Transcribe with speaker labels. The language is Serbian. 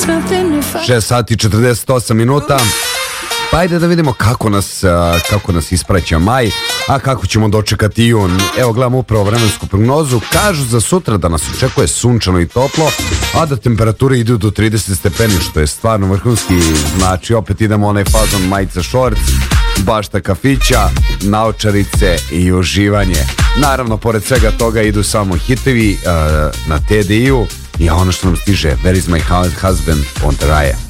Speaker 1: 6 sati 48 minuta. Pa ajde da vidimo kako nas ispraća maj, a kako ćemo dočekati jun. Evo gledamo upravo vremensku prognozu. Kažu za sutra da nas očekuje sunčano i toplo, a da temperature idu do 30 stepeni, što je stvarno vrhunski. Znači opet idemo onaj fazon majica, šorc, bašta kafića, naočarice i uživanje. Naravno, pored svega toga idu samo hitovi na TDI-u i ono što nam stiže, Where is my husband on the Raya.